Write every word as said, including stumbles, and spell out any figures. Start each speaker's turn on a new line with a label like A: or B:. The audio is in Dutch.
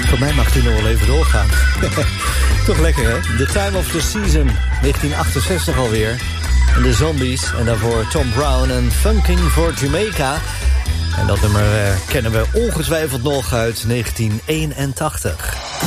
A: Voor mij mag die nog wel even doorgaan. Toch lekker, hè? The Time of the Season, negentien achtenzestig alweer. En de Zombies. En daarvoor Tom Brown en Funking for Jamaica. En dat nummer uh, kennen we ongetwijfeld nog uit negentien eenentachtig.